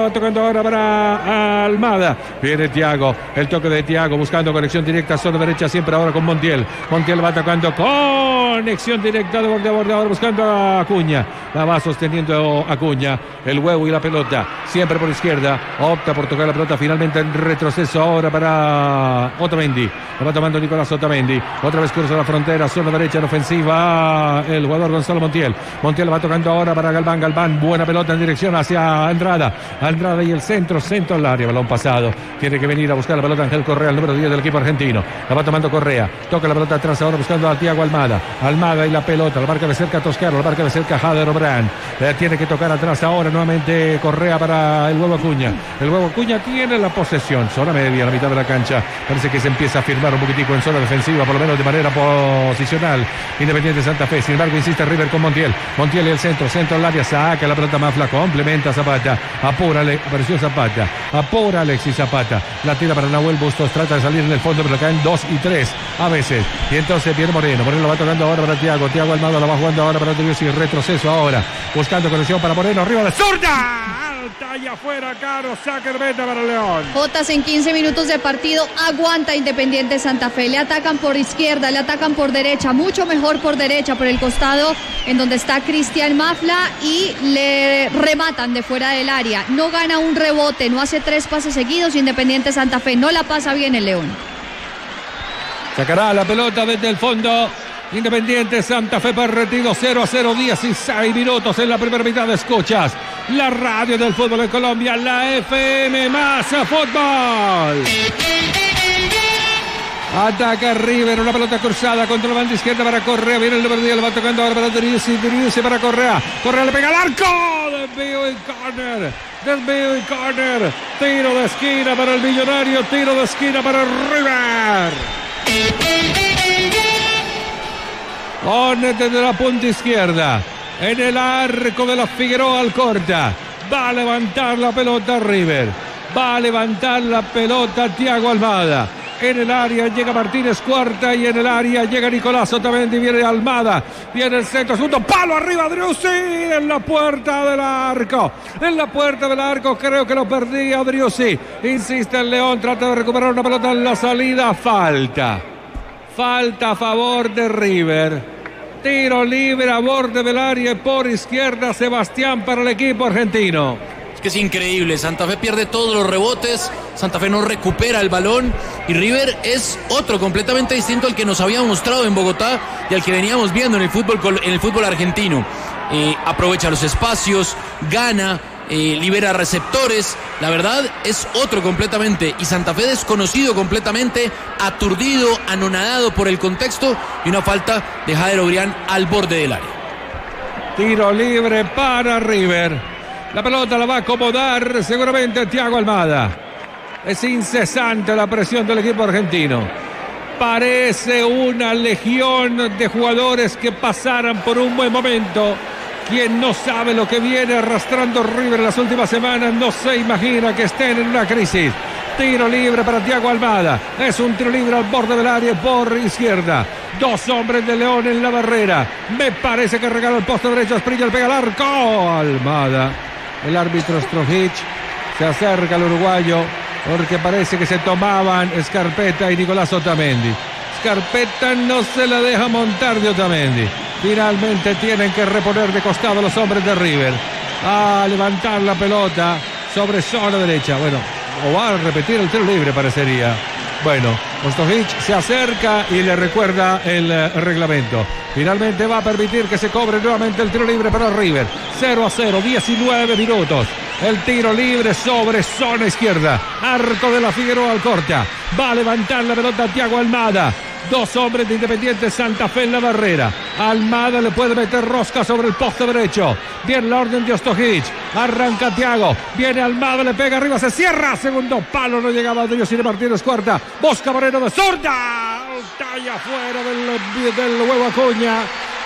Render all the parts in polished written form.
Tocando ahora para Almada. Viene Thiago. El toque de Thiago buscando conexión directa. Zona derecha siempre ahora con Montiel. Montiel va tocando conexión directa de borde a borde. Ahora buscando a Acuña. La va sosteniendo Acuña. El huevo y la pelota. Siempre por izquierda. Opta por tocar la pelota. Finalmente en retroceso ahora para Otamendi. La va tomando Nicolás Otamendi. Otra vez cruza la frontera. Zona derecha en ofensiva. El jugador Gonzalo Montiel. Montiel va tocando ahora para Galván. Galván. Buena pelota en dirección hacia Andrada. Andrada y el centro al área, balón pasado. Tiene que venir a buscar la pelota Ángel Correa, el número 10 del equipo argentino. La va tomando Correa. Toca la pelota atrás ahora buscando a Thiago Almada. Almada y la pelota. La marca de cerca Toscano. La marca de cerca Jader Obrán. Tiene que tocar atrás ahora nuevamente Correa para el huevo Acuña. El huevo Acuña tiene la posesión. Zona media, la mitad de la cancha. Parece que se empieza a firmar un poquitico en zona defensiva, por lo menos de manera posicional. Independiente Santa Fe. Sin embargo, insiste River con Montiel. Montiel y el centro al área. Saca la pelota Mafla. Complementa Zapata. Apúrale. Apareció Zapata. Apura Alexis Zapata. La tira para Nahuel Bustos. Trata de salir en el fondo, pero caen 2 y 3 a veces. Y entonces viene Moreno. Moreno lo va tocando ahora para Thiago. Thiago Almada la va jugando ahora para Dios y retroceso ahora. Buscando conexión para Moreno. Arriba de zurda. Alta y afuera, Caro. Saque meta para León. Jotas en 15 minutos de partido. Aguanta Independiente Santa Fe. Le atacan por izquierda, le atacan por derecha. Mucho mejor por derecha, por el costado en donde está Cristian Mafla. Y le rematan de fuera del área. No gana un rebote, no hace 3 pases seguidos. Independiente Santa Fe no la pasa bien el León. Sacará la pelota desde el fondo. Independiente Santa Fe partido 0-0, 16 minutos en la primera mitad. Escuchas la radio del fútbol en Colombia, la FM más fútbol. Ataca River, una pelota cruzada contra la banda izquierda para Correa. Viene el número 10, lo va tocando ahora para Driussi para Correa. Correa le pega al arco. Desvío y corner. Tiro de esquina para el Millonario. Tiro de esquina para River. Pone desde la punta izquierda. En el arco de la Figueroa Alcorta. Va a levantar la pelota River. Va a levantar la pelota Thiago Almada. En el área llega Martínez Cuarta y en el área llega Nicolás Otamendi. Viene Almada, viene el centro, segundo palo arriba, Driussi en la puerta del arco. En la puerta del arco, creo que lo perdía Driussi. Insiste el León, trata de recuperar una pelota en la salida. Falta a favor de River. Tiro libre a borde del área por izquierda, Sebastián, para el equipo argentino. Que es increíble, Santa Fe pierde todos los rebotes, Santa Fe no recupera el balón y River es otro completamente distinto al que nos había mostrado en Bogotá y al que veníamos viendo en el fútbol argentino. Aprovecha los espacios, gana, libera receptores, la verdad es otro completamente y Santa Fe desconocido completamente, aturdido, anonadado por el contexto y una falta de Jader Obrián al borde del área. Tiro libre para River. La pelota la va a acomodar seguramente Thiago Almada. Es incesante la presión del equipo argentino. Parece una legión de jugadores que pasaran por un buen momento. Quien no sabe lo que viene arrastrando River en las últimas semanas no se imagina que estén en una crisis. Tiro libre para Thiago Almada. Es un tiro libre al borde del área por izquierda. 2 hombres de León en la barrera. Me parece que regala el poste derecho. Asprilla le pega al arco. Almada. El árbitro Strojic se acerca al uruguayo porque parece que se tomaban Scarpetta y Nicolás Otamendi. Scarpetta no se la deja montar de Otamendi. Finalmente tienen que reponer de costado los hombres de River. A levantar la pelota sobre zona derecha. Bueno, o va a repetir el tiro libre parecería. Bueno, Strojic se acerca y le recuerda el reglamento. Finalmente va a permitir que se cobre nuevamente el tiro libre para River. 0-0, 19 minutos. El tiro libre sobre zona izquierda. Arco de la Figueroa Alcorta. Va a levantar la pelota Thiago Almada. 2 hombres de Independiente Santa Fe en la barrera. Almada le puede meter rosca sobre el poste derecho. Viene la orden de Ostojic. Arranca Thiago. Viene Almada, le pega arriba, se cierra. Segundo palo, no llegaba Dios y de Martínez Cuarta. Busca Moreno de zurda. Talla fuera del huevo Acuña.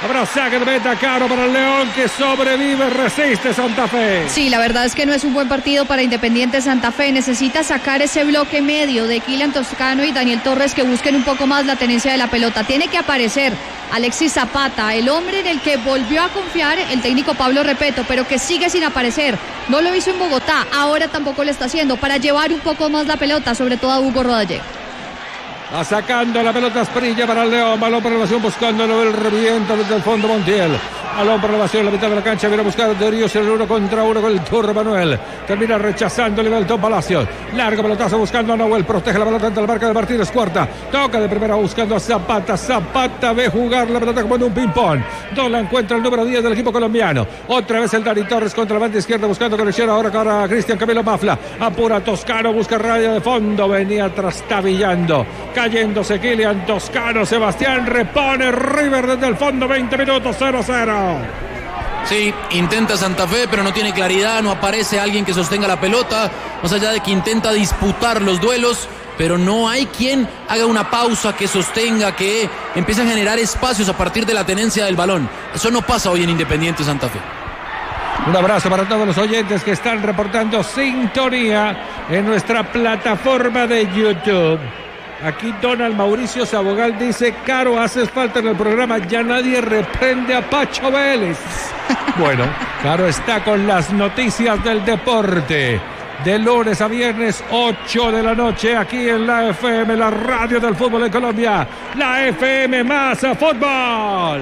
Habrá saque de meta, Caro, para el León, que sobrevive, resiste Santa Fe. Sí, la verdad es que no es un buen partido para Independiente Santa Fe. Necesita sacar ese bloque medio de Kylian Toscano y Daniel Torres, que busquen un poco más la tenencia de la pelota. Tiene que aparecer Alexis Zapata, el hombre en el que volvió a confiar el técnico Pablo Repeto, pero que sigue sin aparecer. No lo hizo en Bogotá, ahora tampoco lo está haciendo, para llevar un poco más la pelota, sobre todo a Hugo Rodallega. Va sacando la pelota Asprilla para el León. Balón por elevación buscándolo. El revienta desde el fondo Montiel. Balón por elevación en la mitad de la cancha. Viene a buscar de Ríos el 1 contra 1 con el Turro Manuel. Termina rechazando el Beltón Palacios. Largo pelotazo buscando a Nahuel. Protege la pelota ante el marca de Martínez Cuarta. Toca de primera buscando a Zapata. Zapata ve jugar la pelota como en un ping-pong. No la encuentra el número 10 del equipo colombiano. Otra vez el Dani Torres contra la banda izquierda buscando conexión. Ahora para Cristian Camilo Mafla. Apura Toscano. Busca raya de fondo. Venía trastabillando. Cayéndose Kylian Toscano. Sebastián repone River desde el fondo. 20 minutos, 0-0. Sí, intenta Santa Fe, pero no tiene claridad. No aparece alguien que sostenga la pelota. Más allá de que intenta disputar los duelos, pero no hay quien haga una pausa, que sostenga, que empiece a generar espacios a partir de la tenencia del balón. Eso no pasa hoy en Independiente Santa Fe. Un abrazo para todos los oyentes que están reportando sintonía en nuestra plataforma de YouTube. Aquí Donald Mauricio Sabogal dice: Caro, haces falta en el programa, ya nadie reprende a Pacho Vélez. Bueno, Caro está con las noticias del deporte. De lunes a viernes, 8 de la noche, aquí en la FM, la radio del fútbol en Colombia. La FM más fútbol.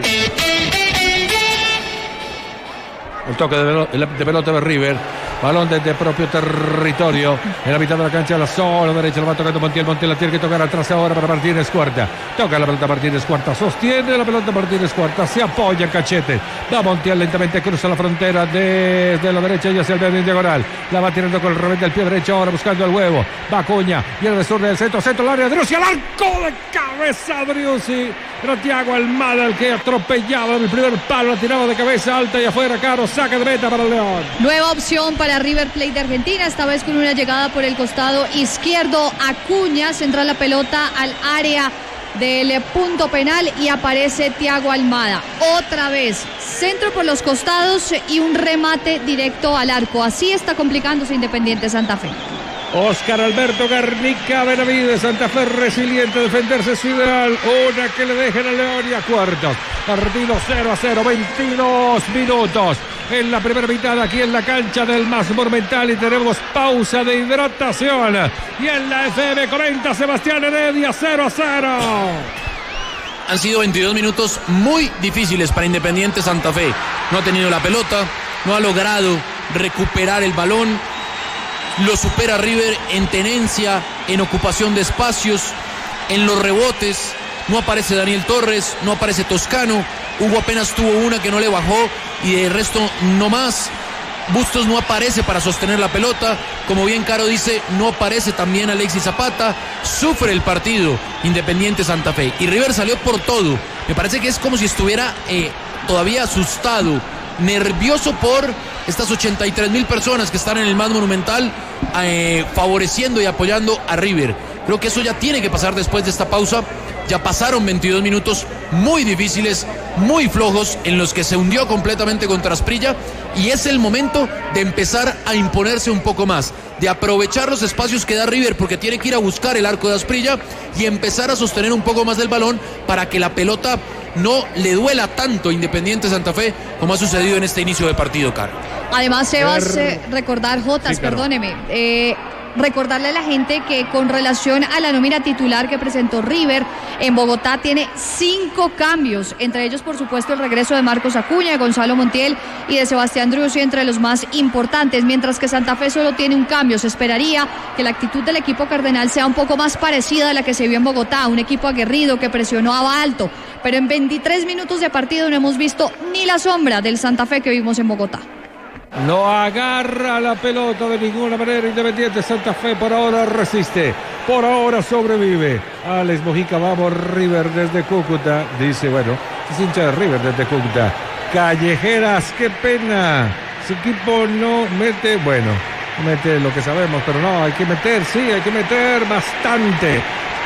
El toque de pelota de River. Balón desde propio territorio. En la mitad de la cancha, la zona derecha. Lo va tocando Montiel. Montiel la tiene que tocar atrás ahora para Martínez Cuarta. Toca la pelota Martínez Cuarta. Sostiene la pelota Martínez Cuarta. Se apoya en cachete. Va Montiel lentamente. Cruza la frontera desde la derecha y hacia el medio en diagonal. La va tirando con el revés del pie derecho. Ahora buscando el huevo. Va Acuña. Viene de sur del centro. Centro al área. Driussi al arco de cabeza. Driussi. Era Thiago Almada el que atropellaba en el primer palo. La tiraba de cabeza alta y afuera. Caro. Saque de meta para el León. Nueva opción para River Plate de Argentina, esta vez con una llegada por el costado izquierdo. Acuña centra la pelota al área del punto penal y aparece Thiago Almada. Otra vez, centro por los costados y un remate directo al arco. Así está complicándose Independiente Santa Fe. Oscar Alberto Garnica Benavides. Santa Fe resiliente, defenderse es ideal. Una que le dejen al León y a cuartos. Partido 0-0, 22 minutos en la primera mitad aquí en la cancha del Más Monumental, y tenemos pausa de hidratación. Y en la FM comenta Sebastián Heredia, 0-0. Han sido 22 minutos muy difíciles para Independiente Santa Fe. No ha tenido la pelota, no ha logrado recuperar el balón. Lo supera River en tenencia, en ocupación de espacios, en los rebotes. No aparece Daniel Torres, no aparece Toscano. Hugo apenas tuvo una que no le bajó y de resto no más. Bustos no aparece para sostener la pelota. Como bien Caro dice, no aparece también Alexis Zapata. Sufre el partido Independiente Santa Fe. Y River salió por todo. Me parece que es como si estuviera todavía asustado, nervioso por estas 83,000 personas que están en el Más Monumental favoreciendo y apoyando a River. Creo que eso ya tiene que pasar después de esta pausa. Ya pasaron 22 minutos muy difíciles, muy flojos, en los que se hundió completamente contra Asprilla, y es el momento de empezar a imponerse un poco más, de aprovechar los espacios que da River, porque tiene que ir a buscar el arco de Asprilla y empezar a sostener un poco más del balón para que la pelota no le duela tanto a Independiente Santa Fe como ha sucedido en este inicio de partido, Caro. Además, Sebas, recordar, Jotas, sí, claro. Perdóneme, recordarle a la gente que con relación a la nómina titular que presentó River en Bogotá, tiene 5 cambios, entre ellos por supuesto el regreso de Marcos Acuña, de Gonzalo Montiel y de Sebastián Driussi, entre los más importantes, mientras que Santa Fe solo tiene un cambio. Se esperaría que la actitud del equipo cardenal sea un poco más parecida a la que se vio en Bogotá, un equipo aguerrido que presionaba alto, pero en 23 minutos de partido no hemos visto ni la sombra del Santa Fe que vimos en Bogotá. No agarra la pelota de ninguna manera Independiente Santa Fe. Por ahora resiste, por ahora sobrevive. Alex Mojica, vamos River desde Cúcuta. Dice, bueno, es hincha de River desde Cúcuta. Callejeras, qué pena. Su equipo no mete, bueno, mete lo que sabemos, pero no, hay que meter, sí, hay que meter bastante.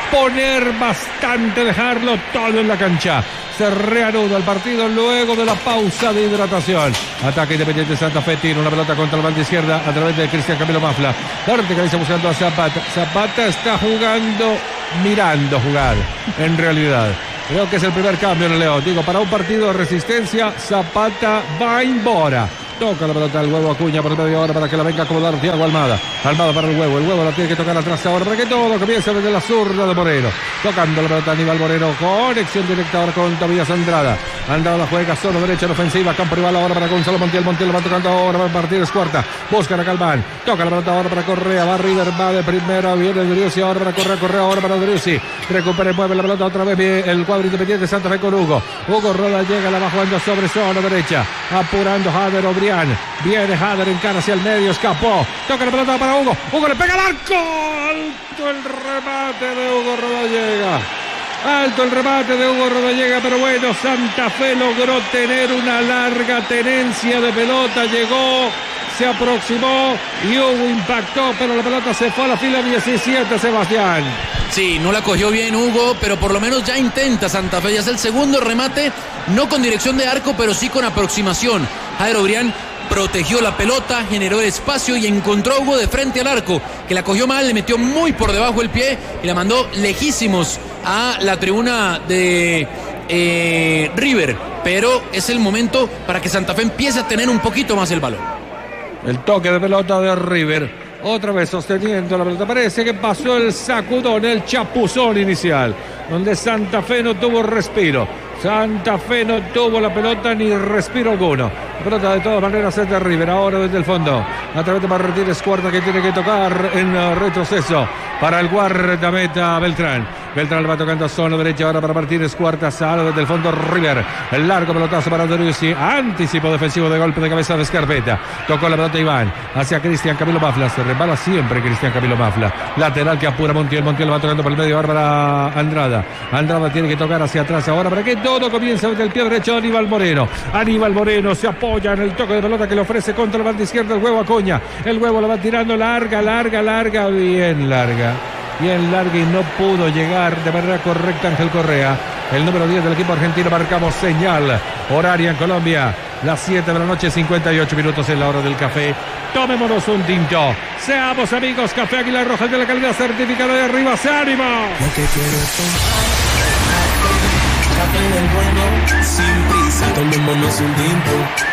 poner bastante, dejarlo todo en la cancha. Se reanuda el partido luego de la pausa de hidratación. Ataque Independiente Santa Fe, tiene una pelota contra la banda izquierda a través de Cristian Camilo Mafla. Verticaliza buscando a Zapata. Zapata está jugando, mirando jugar, en realidad. Creo que es el primer cambio en el León. Digo, para un partido de resistencia, Zapata va embora. Toca la pelota al huevo Acuña por media hora para que la venga a acomodar Thiago Almada. Almada para el huevo la tiene que tocar atrás ahora para que todo comience desde la zurda de Moreno. Tocando la pelota Aníbal Moreno, conexión directa ahora con Tobías Andrada. Andrada juega solo derecha en ofensiva, campo rival ahora para Gonzalo Montiel. Montiel va tocando ahora, va a partir es cuarta. Busca a Galván, toca la pelota ahora para Correa, va River, va de primera, viene Driussi ahora para Correa ahora para Driussi. Recupera y mueve la pelota otra vez el cuadro Independiente Santa Fe con Hugo. Hugo Roda llega, la va jugando sobre zona derecha, apurando Jader Obrián. Viene Jader, encara hacia el medio, escapó, toca la pelota para Hugo, Hugo le pega al arco, alto el remate de Hugo Rodallega, alto el remate de Hugo Rodallega, pero bueno, Santa Fe logró tener una larga tenencia de pelota, llegó, se aproximó y Hugo impactó, pero la pelota se fue a la fila 17, Sebastián. Sí, no la cogió bien Hugo, pero por lo menos ya intenta Santa Fe, ya es el segundo remate, no con dirección de arco, pero sí con aproximación. Jader Obrián protegió la pelota, generó el espacio y encontró a Hugo de frente al arco, que la cogió mal, le metió muy por debajo el pie y la mandó lejísimos a la tribuna de River, pero es el momento para que Santa Fe empiece a tener un poquito más el balón. El toque de pelota de River. Otra vez sosteniendo la pelota. Parece que pasó el sacudón, el chapuzón inicial, donde Santa Fe no tuvo respiro. Santa Fe no tuvo la pelota ni respiro alguno. La pelota de todas maneras es de River. Ahora desde el fondo, a través de Martínez Cuarta, que tiene que tocar en retroceso para el guardameta Beltrán. Beltrán le va tocando a zona derecha ahora para Martínez Cuarta. Sale desde el fondo River. El largo pelotazo para Driussi. Anticipo defensivo de golpe de cabeza de Scarpetta. Tocó la pelota Iván hacia Cristian Camilo Mafla. Se resbala siempre Cristian Camilo Mafla. Lateral que apura Montiel. Montiel va tocando por el medio ahora para Andrada. Andrada tiene que tocar hacia atrás ahora para que todo comienza desde el pie derecho de Aníbal Moreno. Aníbal Moreno se apoya en el toque de pelota que le ofrece contra la banda izquierda el huevo Acuña. El huevo lo va tirando larga, bien larga y no pudo llegar de manera correcta Ángel Correa. El número 10 del equipo argentino. Marcamos señal horaria en Colombia, las 7 de la noche, 58 minutos en la hora del café. Tomémonos un tinto, seamos amigos. Café Águila Roja de la calidad certificada de Arriba. ¡Se ánimo! Lo que quiero es café del bueno, sin prisa, tomémonos un tinto.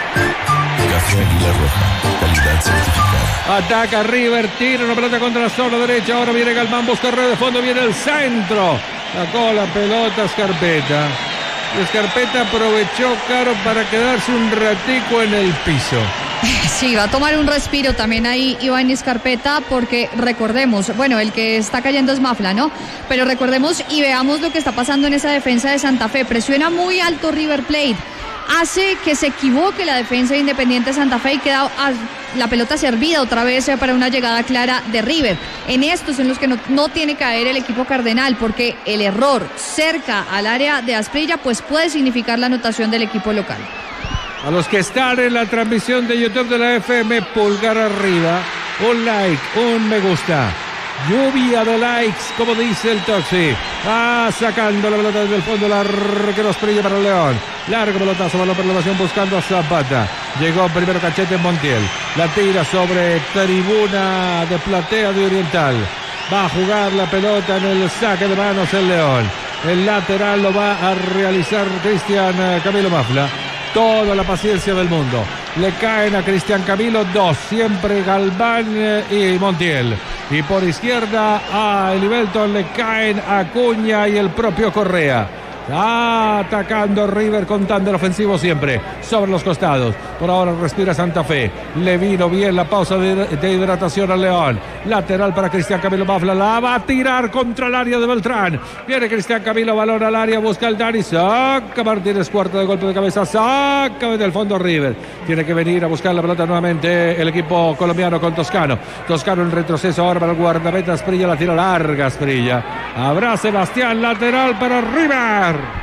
Café Águila Roja, calidad certificada. Ataca River, tira una pelota contra la zona derecha. Ahora viene Galván, busca red de fondo, viene el centro. Sacó la pelota Scarpetta. Y Scarpetta aprovechó, Caro, para quedarse un ratico en el piso. Sí, va a tomar un respiro también ahí Iván Scarpetta, porque recordemos, bueno, el que está cayendo es Mafla, ¿no? Pero recordemos y veamos lo que está pasando en esa defensa de Santa Fe. Presiona muy alto River Plate, hace que se equivoque la defensa de Independiente Santa Fe y queda la pelota servida otra vez para una llegada clara de River. En estos en los que no tiene que caer el equipo cardenal, porque el error cerca al área de Asprilla pues puede significar la anotación del equipo local. A los que están en la transmisión de YouTube de la FM, pulgar arriba, un like, un me gusta. Lluvia de likes, como dice el Toxi. Sacando la pelota desde el fondo, largo Asprilla para el León. Largo pelotazo, balón por elevación buscando a Zapata. Llegó primero Cachete Montiel. La tira sobre tribuna de platea de Oriental. Va a jugar la pelota en el saque de manos el León. El lateral lo va a realizar Cristian Camilo Mafla. Toda la paciencia del mundo. Le caen a Cristian Camilo dos, siempre Galván y Montiel. Y por izquierda a Elivelton le caen Acuña y el propio Correa. Atacando River, contando el ofensivo siempre sobre los costados. Por ahora respira Santa Fe. Le vino bien la pausa de hidratación al León. Lateral para Cristian Camilo Mafla. La va a tirar contra el área de Beltrán. Viene Cristian Camilo, balón al área, busca el Dani. Saca Martínez Cuarta de golpe de cabeza. Saca desde el fondo River. Tiene que venir a buscar la pelota nuevamente el equipo colombiano con Toscano. Toscano en retroceso ahora para el guardameta Asprilla. La tira larga Asprilla. Habrá Sebastián, lateral para River.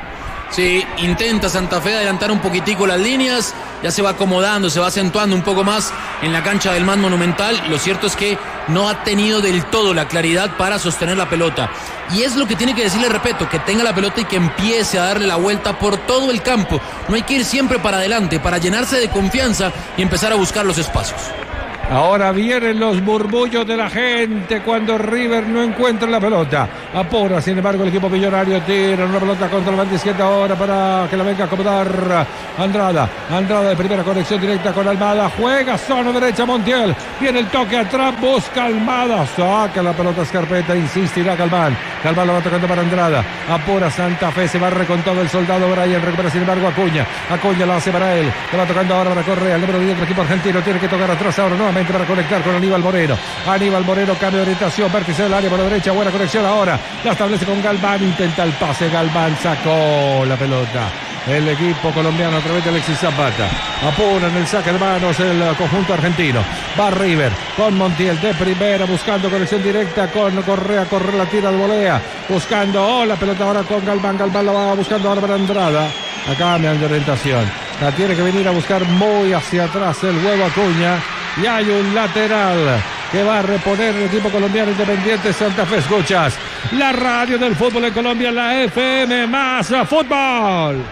Sí, intenta Santa Fe adelantar un poquitico las líneas, ya se va acomodando, se va acentuando un poco más en la cancha del MAS Monumental. Lo cierto es que no ha tenido del todo la claridad para sostener la pelota. Y es lo que tiene que decirle Repeto, que tenga la pelota y que empiece a darle la vuelta por todo el campo. No hay que ir siempre para adelante, para llenarse de confianza y empezar a buscar los espacios. Ahora vienen los murmullos de la gente cuando River no encuentra la pelota. Apura, sin embargo, el equipo millonario tira una pelota contra el banda izquierda ahora para que la venga a acomodar Andrada. Andrada de primera conexión directa con Almada. Juega zona derecha Montiel. Viene el toque atrás, busca Almada. Saca la pelota Scarpetta, insistirá Galván. Galván lo va tocando para Andrada. Apura Santa Fe, se barre con todo el soldado Brian. Recupera sin embargo Acuña. Acuña la hace para él. Le va tocando ahora para Correa. El número 10 del equipo argentino tiene que tocar atrás ahora nuevamente para conectar con Aníbal Moreno. Aníbal Moreno, cambio de orientación, vértice del área por la derecha, buena conexión ahora, la establece con Galván, intenta el pase, Galván sacó la pelota. El equipo colombiano a través de Alexis Zapata. Apura en el saque de manos el conjunto argentino. Va River con Montiel de primera, buscando conexión directa con Correa. Correa la tira de volea, buscando la pelota ahora con Galván. Galván la va buscando ahora para Andrada. Acá cambian de orientación. La tiene que venir a buscar muy hacia atrás el huevo Acuña. Y hay un lateral que va a reponer el equipo colombiano Independiente Santa Fe. Escuchas la radio del fútbol en Colombia, la FM más fútbol.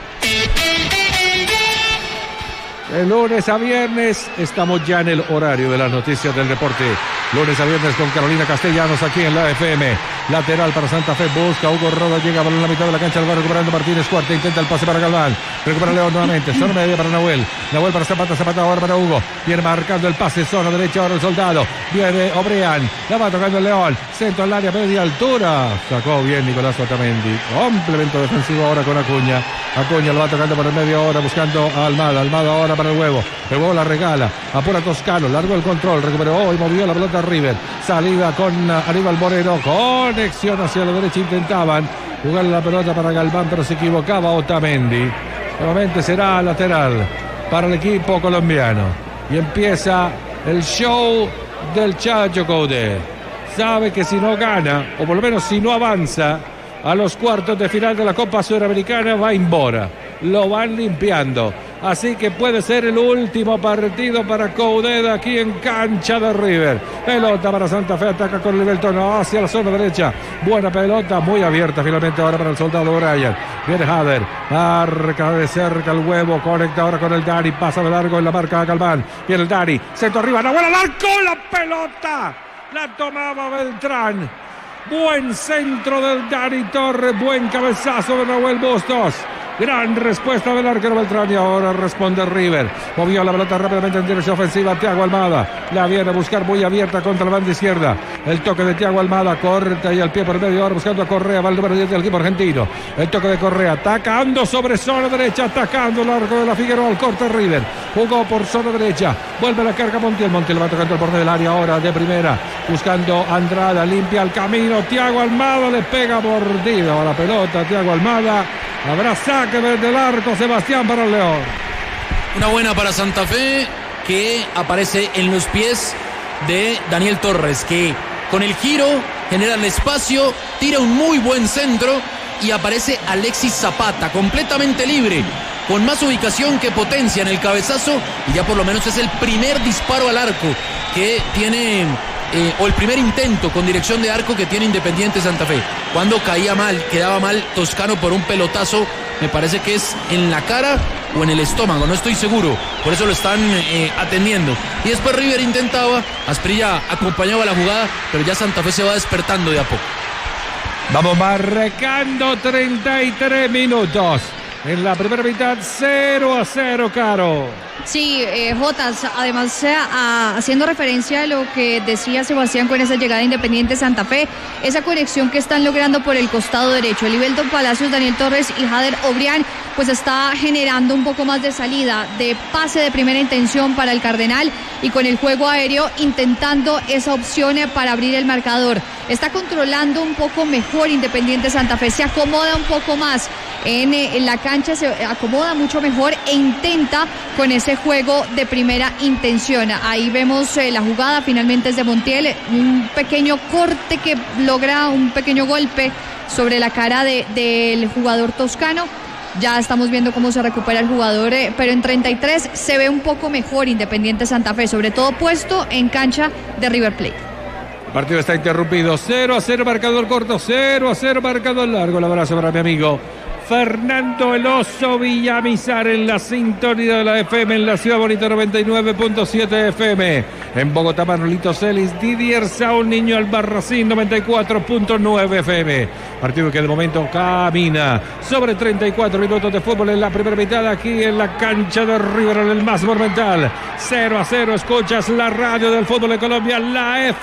De lunes a viernes estamos ya en el horario de las noticias del deporte. Lunes a viernes con Carolina Castellanos aquí en la FM. Lateral para Santa Fe, busca Hugo Roda, llega por la mitad de la cancha, lo va recuperando Martínez Cuarta, intenta el pase para Galván, recupera León nuevamente, zona media para Nahuel para Zapata, Zapata ahora para Hugo, viene marcando el pase, zona derecha ahora el Soldado, viene Obreán, la va tocando el León, centro al área, media altura, sacó bien Nicolás Otamendi, complemento defensivo ahora con Acuña. Acuña lo va tocando por el medio ahora, buscando a Almada ahora para el huevo la regala, apura Toscano, largo el control, recuperó y movió la pelota a River, salida con Aníbal Moreno, conexión hacia la derecha, intentaban jugar la pelota para Galván, pero se equivocaba Otamendi. Nuevamente será lateral para el equipo colombiano y empieza el show del Chacho Coudet. Sabe que si no gana, o por lo menos si no avanza a los cuartos de final de la Copa Sudamericana, va en Bora. Lo van limpiando. Así que puede ser el último partido para Coudet aquí en cancha de River. Pelota para Santa Fe, ataca con Liberton hacia la zona derecha. Buena pelota, muy abierta finalmente ahora para el soldado Brian. Viene Hader, marca de cerca el huevo, conecta ahora con el Dani, pasa de largo en la marca de Galván. Viene el Dani, centro arriba, Nahuel al arco, la pelota la tomaba Beltrán. Buen centro del Dani Torres, buen cabezazo de Nahuel Bustos. Gran respuesta del arquero Beltrán y ahora responde River. Movió la pelota rápidamente en dirección ofensiva. Thiago Almada la viene a buscar muy abierta contra la banda izquierda. El toque de Thiago Almada, corta y al pie por medio ahora buscando a Correa. Va el número 10 del equipo argentino. El toque de Correa, atacando sobre zona derecha, atacando el arco de la Figueroa. Al corte River. Jugó por zona derecha. Vuelve la carga Montiel. Montiel va tocando el borde del área ahora de primera. Buscando Andrada, limpia el camino. Thiago Almada le pega mordida a la pelota. Thiago Almada. Habrá saque desde el arco, Sebastián, para el León. Una buena para Santa Fe que aparece en los pies de Daniel Torres, que con el giro genera el espacio, tira un muy buen centro y aparece Alexis Zapata completamente libre, con más ubicación que potencia en el cabezazo, y ya por lo menos es el primer disparo al arco que tiene, o el primer intento con dirección de arco que tiene Independiente Santa Fe. Cuando caía mal, quedaba mal Toscano por un pelotazo, me parece que es en la cara o en el estómago, no estoy seguro, por eso lo están atendiendo. Y después River intentaba, Asprilla acompañaba la jugada, pero ya Santa Fe se va despertando de a poco. Vamos marcando 33 minutos. En la primera mitad 0-0, Caro. Sí, Jotas, además haciendo referencia a lo que decía Sebastián con esa llegada de Independiente Santa Fe, esa conexión que están logrando por el costado derecho, Elivelton Palacios, Daniel Torres y Hader Obrián, pues está generando un poco más de salida, de pase de primera intención para el Cardenal, y con el juego aéreo intentando esa opción para abrir el marcador. Está controlando un poco mejor Independiente Santa Fe, se acomoda un poco más en la cancha, se acomoda mucho mejor e intenta con ese juego de primera intención. Ahí vemos la jugada, finalmente es de Montiel, un pequeño corte que logra un pequeño golpe sobre la cara del jugador toscano, Ya estamos viendo cómo se recupera el jugador, pero en 33 se ve un poco mejor Independiente Santa Fe, sobre todo puesto en cancha de River Plate. El partido está interrumpido, 0-0 marcador corto, 0-0 marcador largo. El abrazo para mi amigo Fernando El Oso Villamizar en la sintonía de la FM en la Ciudad Bonita 99.7 FM. En Bogotá, Manolito Celis, Didier Saúl, Niño Albarracín 94.9 FM. Partido que de momento camina sobre 34 minutos de fútbol en la primera mitad aquí en la cancha de River en el Más Monumental. 0-0, escuchas la radio del fútbol de Colombia, la F.